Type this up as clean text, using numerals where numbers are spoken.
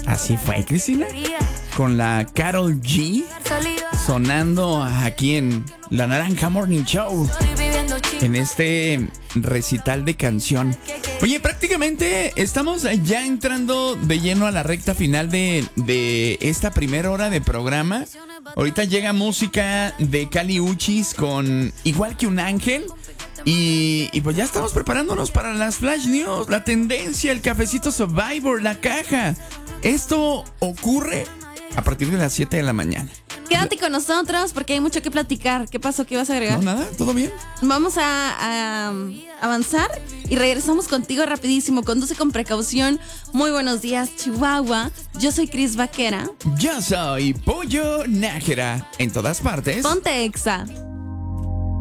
Así fue, Cristina. Con la Karol G sonando aquí en La Naranja Morning Show. En este recital de canción. Oye, prácticamente estamos ya entrando de lleno a la recta final de esta primera hora de programa. Ahorita llega música de Kali Uchis con Igual que un ángel. Y pues ya estamos preparándonos para las Flash News, la tendencia, el cafecito Survivor, la caja. Esto ocurre a partir de las 7 de la mañana. Quédate con nosotros porque hay mucho que platicar. ¿Qué pasó? ¿Qué vas a agregar? No, nada, todo bien. Vamos a avanzar y regresamos contigo rapidísimo. Conduce con precaución. Muy buenos días, Chihuahua. Yo soy Cris Vaquera. Yo soy Pollo Nájera. En todas partes. Ponte Exa.